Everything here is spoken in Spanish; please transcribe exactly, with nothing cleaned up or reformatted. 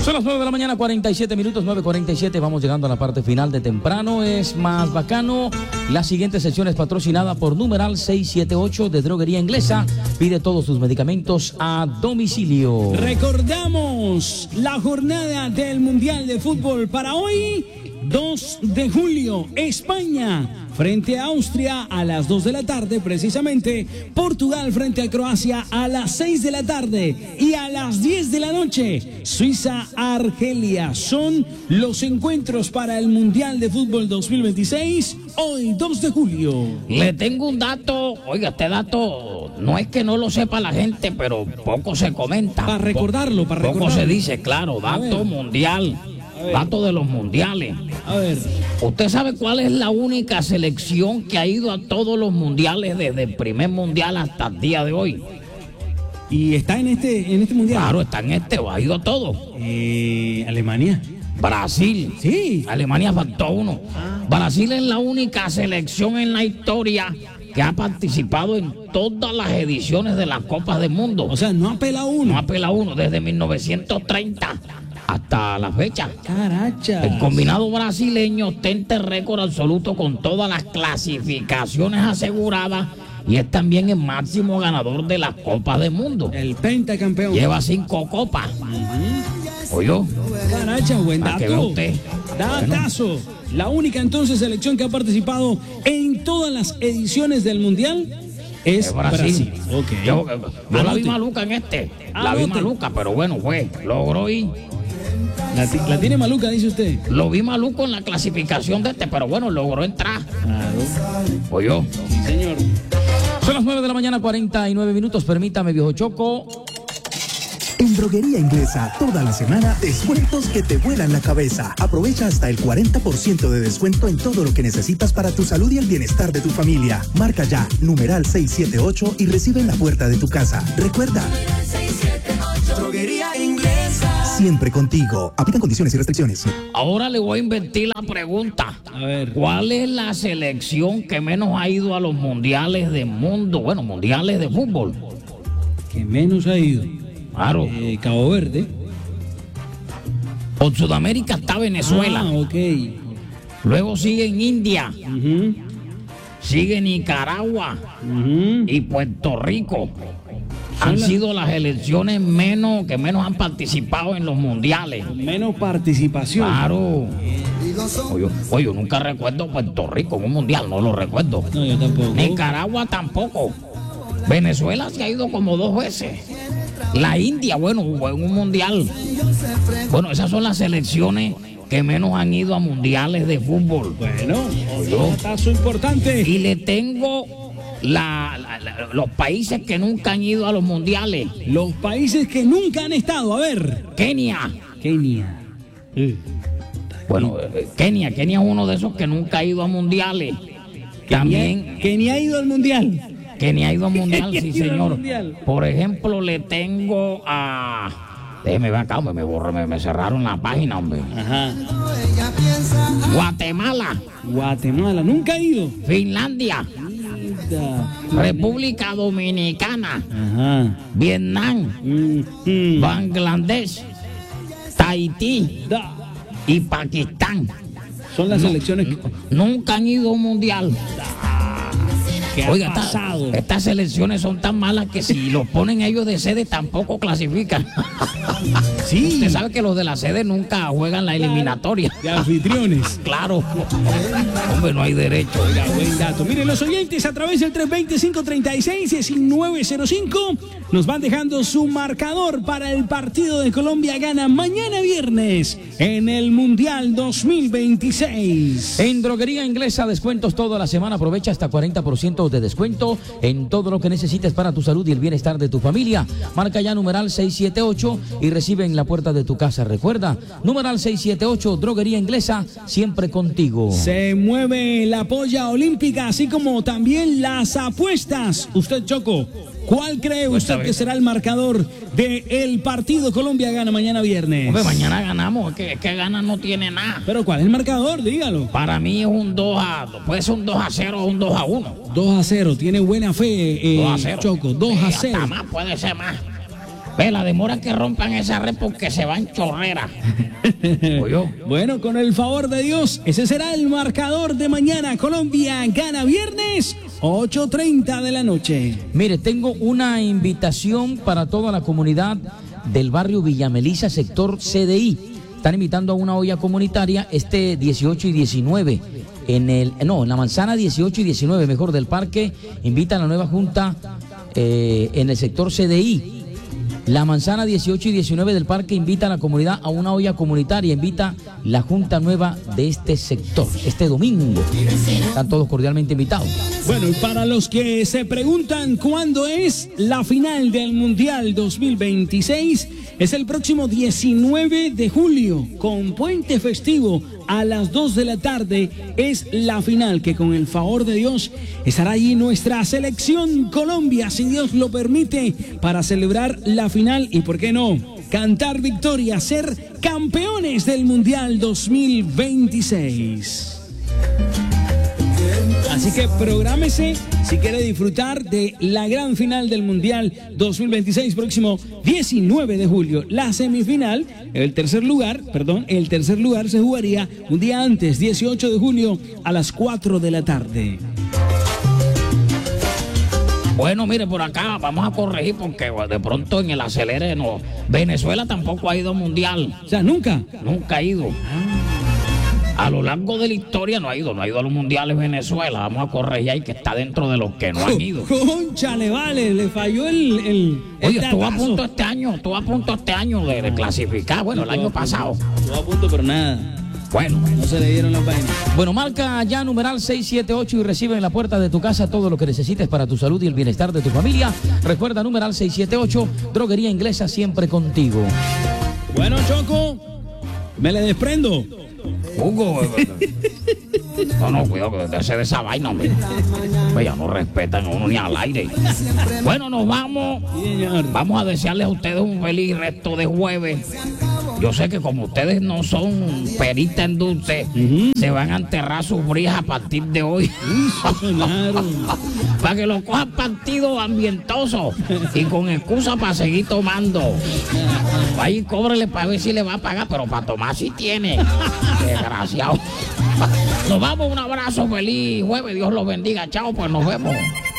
Son las nueve de la mañana, cuarenta y siete minutos, nueve cuarenta y siete. Vamos llegando a la parte final de temprano. Es más bacano. La siguiente sección es patrocinada por numeral seiscientos setenta y ocho de Droguería Inglesa. Pide todos tus medicamentos a domicilio. Recordamos la jornada del Mundial de Fútbol para hoy, dos de julio, España frente a Austria a las dos de la tarde, precisamente Portugal frente a Croacia a las seis de la tarde y a las diez de la noche, Suiza-Argelia. Son los encuentros para el Mundial de Fútbol dos mil veintiséis, hoy dos de julio. Le tengo un dato, oiga, este dato no es que no lo sepa la gente, pero poco se comenta. Para recordarlo, para poco recordarlo. se dice, claro, dato mundial. Dato de los mundiales. A ver. ¿Usted sabe cuál es la única selección que ha ido a todos los mundiales desde el primer mundial hasta el día de hoy? ¿Y está en este, en este mundial? Claro, está en este, ha ido a todo. Eh, Alemania. Brasil. Sí. Alemania faltó uno. Ah. Brasil es la única selección en la historia que ha participado en todas las ediciones de las Copas del Mundo. O sea, no apela uno. No apela uno desde mil novecientos treinta hasta la fecha. Caracha. El combinado brasileño ostenta el récord absoluto con todas las clasificaciones aseguradas y es también el máximo ganador de las Copas del Mundo. El pentacampeón. Lleva cinco copas. Uh-huh. ¿Oyó? Caracha, buen dato. Para que vea usted. Datazo. Bueno. La única entonces selección que ha participado en todas las ediciones del Mundial es, es Brasil. Brasil. Okay. Yo, yo la vi maluca en este. Anote. La vi maluca, pero bueno, fue. Logró ir. La, la tiene maluca, dice usted. Lo vi maluco en la clasificación de este, pero bueno, logró entrar. Claro. ¿Oyó? Sí, señor. Son las nueve de la mañana, cuarenta y nueve minutos. Permítame, viejo Choco. En Droguería Inglesa, toda la semana, descuentos que te vuelan la cabeza. Aprovecha hasta el cuarenta por ciento de descuento en todo lo que necesitas para tu salud y el bienestar de tu familia. Marca ya, numeral seiscientos setenta y ocho y recibe en la puerta de tu casa. Recuerda, Droguería Inglesa. Siempre contigo. Aplican condiciones y restricciones. Ahora le voy a invertir la pregunta. A ver. ¿Cuál es la selección que menos ha ido a los mundiales del mundo? Bueno, mundiales de fútbol. Que menos ha ido. Claro. Eh, Cabo Verde. Por Sudamérica está Venezuela. Ah, ok. Luego sigue en India. Uh-huh. Sigue Nicaragua. Uh-huh. Y Puerto Rico. Han la... sido las elecciones menos que menos han participado en los mundiales. Menos participación. Claro. Oye, oye, yo nunca recuerdo Puerto Rico en un mundial, no lo recuerdo. No, yo tampoco. Nicaragua tampoco. Venezuela se ha ido como dos veces. La India, bueno, jugó en un mundial. Bueno, esas son las selecciones que menos han ido a mundiales de fútbol. Bueno, un paso importante. Y le tengo la, la, la, los países que nunca han ido a los mundiales. Los países que nunca han estado, a ver. Kenia. Kenia. Sí. Bueno, eh, Kenia, Kenia es uno de esos que nunca ha ido a mundiales. Kenia, También. Kenia ha ido al mundial. Kenia ha ido al mundial, sí, señor. Mundial. Por ejemplo, le tengo a. Déjeme ver acá, hombre, me, borré, me, me cerraron la página, hombre. Ajá. Guatemala. Guatemala, nunca ha ido. Finlandia. Mira. República Dominicana. Ajá. Vietnam. Mm-hmm. Bangladesh. Tahití. Da. Y Pakistán. Son las no, selecciones que nunca han ido a un mundial. Oiga, esta, estas selecciones son tan malas que si los ponen ellos de sede tampoco clasifican. Sí. Usted sabe que los de la sede nunca juegan la eliminatoria. De anfitriones. Claro. Hombre, no hay derecho. Oiga, buen dato. Miren, los oyentes a través del tres veinte, cinco treinta y seis, diecinueve cero cinco nos van dejando su marcador para el partido de Colombia gana mañana viernes en el Mundial dos mil veintiséis. En Droguería Inglesa, descuentos toda la semana. Aprovecha hasta cuarenta por ciento de descuento en todo lo que necesites para tu salud y el bienestar de tu familia. Marca ya numeral seiscientos setenta y ocho y recibe en la puerta de tu casa. Recuerda, numeral seiscientos setenta y ocho, Droguería Inglesa, siempre contigo. Se mueve la polla olímpica, así como también las apuestas. Usted, Choco, ¿cuál cree usted que será el marcador del partido Colombia gana mañana viernes? Hombre, mañana ganamos, es que, es que gana no tiene nada. ¿Pero cuál es el marcador? Dígalo. Para mí es un dos a, puede ser un dos a cero o un dos a uno. dos a cero, tiene buena fe, eh, dos a cero. Choco, dos a cero. Hasta más, puede ser más. Ve, la demora que rompan esa red porque se van chorrera. Bueno, con el favor de Dios, ese será el marcador de mañana. Colombia gana viernes, ocho treinta de la noche. Mire, tengo una invitación para toda la comunidad del barrio Villa Melisa, sector C D I. Están invitando a una olla comunitaria este dieciocho y diecinueve. En el, no, en la manzana dieciocho y diecinueve, mejor, del parque. Invitan a la nueva junta eh, en el sector C D I. La manzana dieciocho y diecinueve del parque invita a la comunidad a una olla comunitaria, invita la junta nueva de este sector, este domingo. Están todos cordialmente invitados. Bueno, y para los que se preguntan cuándo es la final del Mundial dos mil veintiséis, es el próximo diecinueve de julio, con puente festivo a las dos de la tarde, es la final que con el favor de Dios estará allí nuestra selección Colombia, si Dios lo permite, para celebrar la final y, ¿por qué no?, cantar victoria, ser campeones del Mundial dos mil veintiséis. Así que prográmese si quiere disfrutar de la gran final del Mundial dos mil veintiséis, próximo diecinueve de julio. La semifinal, el tercer lugar, perdón, el tercer lugar se jugaría un día antes, dieciocho de julio, a las cuatro de la tarde. Bueno, mire, por acá vamos a corregir porque de pronto en el acelere no. Venezuela tampoco ha ido al Mundial. O sea, ¿nunca? Nunca ha ido. A lo largo de la historia no ha ido, no ha ido a los mundiales Venezuela. Vamos a corregir ahí que está dentro de los que no han ido. Cónchale, vale, le falló el... el Oye, estuvo a punto este año, estuvo a punto este año de, de clasificar, bueno, el año pasado. Estuvo a punto, pero nada. Bueno. No se le dieron las vainas. Bueno, marca ya numeral seis siete ocho y recibe en la puerta de tu casa todo lo que necesites para tu salud y el bienestar de tu familia. Recuerda, numeral seis siete ocho, Droguería Inglesa, siempre contigo. Bueno, Choco, me le desprendo. Hugo, no, no, cuidado, que se de esa vaina, hombre. Pues ya no respetan a uno ni al aire. Bueno, nos vamos. Vamos a desearles a ustedes un feliz resto de jueves. Yo sé que como ustedes no son peritas en dulce, uh-huh, se van a enterrar sus brijas a partir de hoy. Claro. Para que lo cojan partido ambientoso y con excusa para seguir tomando. Vaya y cóbrele para ver si le va a pagar, pero para tomar sí tiene. Desgraciado. Nos vamos, un abrazo, feliz jueves, Dios los bendiga. Chao, pues nos vemos.